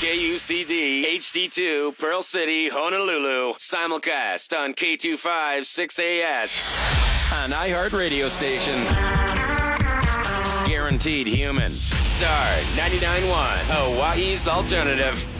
KUCD HD2 Pearl City, Honolulu. Simulcast on K25 6AS. An iHeart radio station. Guaranteed human. Star 99.1, Hawaii's alternative.